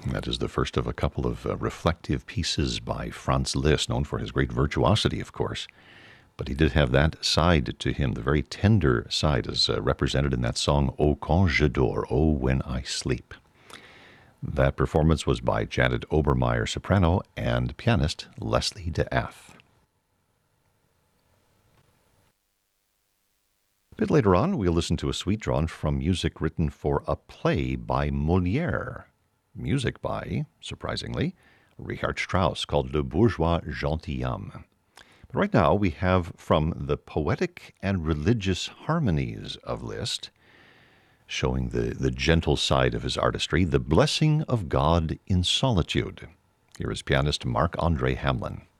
That is the first of a couple of reflective pieces by Franz Liszt, known for his great virtuosity, of course. But he did have that side to him, the very tender side, as represented in that song, O quand je dors, Oh When I Sleep. That performance was by Janet Obermeyer, soprano, and pianist Leslie DeAth. A bit later on, we'll listen to a suite drawn from music written for a play by Molière. Music by, surprisingly, Richard Strauss, called Le Bourgeois Gentilhomme. But right now, we have from the poetic and religious harmonies of Liszt, showing the gentle side of his artistry, The Blessing of God in Solitude. Here is pianist Marc-André Hamelin.